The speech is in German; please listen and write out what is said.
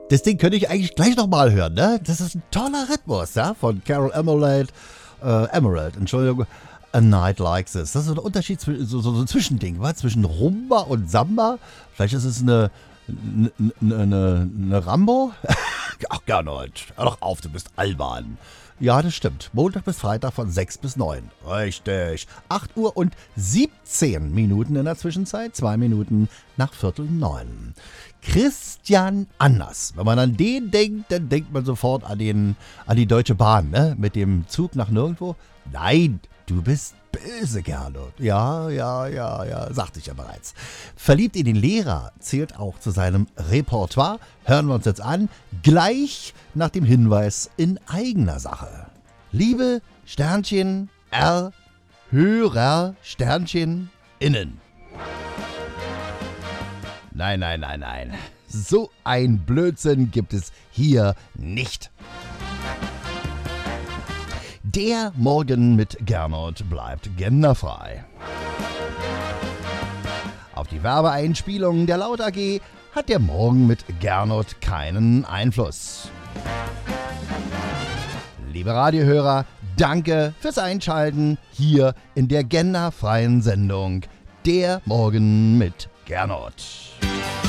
Das Ding könnte ich eigentlich gleich nochmal hören, ne? Das ist ein toller Rhythmus, ja? Von Carol Emerald, Entschuldigung. A Night Like This. Das ist so ein Unterschied, so ein Zwischending, was? Zwischen Rumba und Samba. Vielleicht ist es eine Rambo? Ach, Gernot, hör doch auf, du bist albern. Ja, das stimmt. Montag bis Freitag von 6 bis 9. Richtig. 8 Uhr und 17 Minuten in der Zwischenzeit. 2 Minuten nach Viertel 9. Christian Anders. Wenn man an den denkt, dann denkt man sofort an die Deutsche Bahn, ne? Mit dem Zug nach nirgendwo. Nein, du bist böse, Gernot. Ja, sagte ich ja bereits. Verliebt in den Lehrer zählt auch zu seinem Repertoire. Hören wir uns jetzt an, gleich nach dem Hinweis in eigener Sache. Liebe Sternchen R, Hörer Sternchen innen. Nein. So ein Blödsinn gibt es hier nicht. Der Morgen mit Gernot bleibt genderfrei. Auf die Werbeeinspielungen der Laut AG hat der Morgen mit Gernot keinen Einfluss. Liebe Radiohörer, danke fürs Einschalten hier in der genderfreien Sendung Der Morgen mit Gernot.